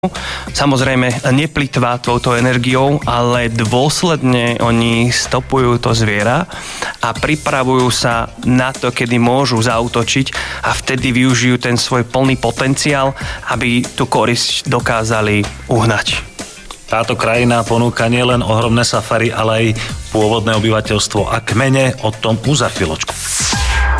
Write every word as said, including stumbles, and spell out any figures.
Samozrejme neplitvá touto energiou, ale dôsledne oni stopujú to zviera a pripravujú sa na to, kedy môžu zaútočiť a vtedy využijú ten svoj plný potenciál, aby tú korisť dokázali uhnať. Táto krajina ponúka nielen ohromné safari, ale aj pôvodné obyvateľstvo a kmene, o tom už za chvíľočku.